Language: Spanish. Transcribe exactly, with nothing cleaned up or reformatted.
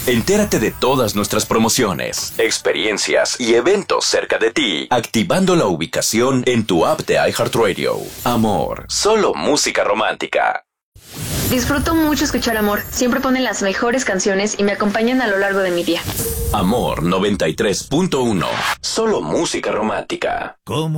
Entérate de todas nuestras promociones, experiencias y eventos cerca de ti, activando la ubicación en tu app de iHeartRadio. Amor, solo música romántica. Disfruto mucho escuchar Amor. Siempre ponen las mejores canciones y me acompañan a lo largo de mi día. Amor noventa y tres punto uno. Solo música romántica. ¿Cómo?